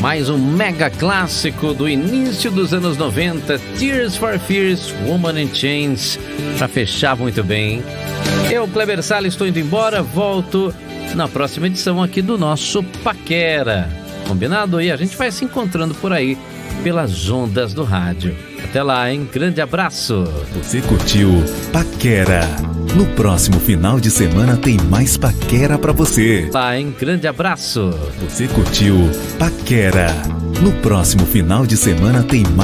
Mais um mega clássico do início dos anos 90, Tears for Fears, Woman in Chains, para fechar muito bem. Eu, Kleber Salles, estou indo embora, volto na próxima edição aqui do nosso Paquera. Combinado? E a gente vai se encontrando por aí, pelas ondas do rádio. Até lá, hein? Grande abraço. Você curtiu Paquera. No próximo final de semana tem mais Paquera pra você. Lá, hein? Grande abraço. Você curtiu Paquera. No próximo final de semana tem mais